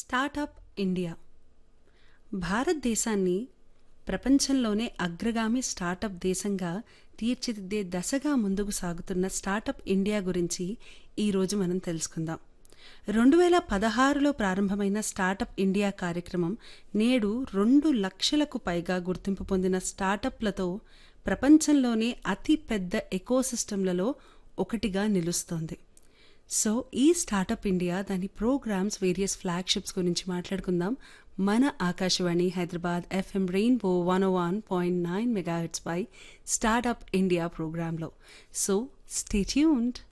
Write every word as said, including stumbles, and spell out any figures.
Startup India భారతదేశాన్ని ప్రపంచంలోనే అగ్రగామి స్టార్టప్ దేశంగా తీర్చిదిద్దే దశగా ముందుకు సాగుతున్న స్టార్టప్ ఇండియా గురించి ఈరోజు మనం తెలుసుకుందాం. రెండు వేల పదహారులో ప్రారంభమైన స్టార్టప్ ఇండియా కార్యక్రమం నేడు రెండు లక్షలకు పైగా గుర్తింపు పొందిన స్టార్టప్లతో ప్రపంచంలోనే అతి పెద్ద ఎకోసిస్టమ్లలో ఒకటిగా నిలుస్తోంది. సో ఈ స్టార్టప్ ఇండియా దాని ప్రోగ్రామ్స్ వేరియస్ ఫ్లాగ్షిప్స్ గురించి మాట్లాడుకుందాం మన Akashvani Hyderabad FM rainbow one ఓ వన్ పాయింట్ నైన్ మెగాహెర్ట్జ్ పై స్టార్టప్ ఇండియా ప్రోగ్రాంలో. So stay tuned.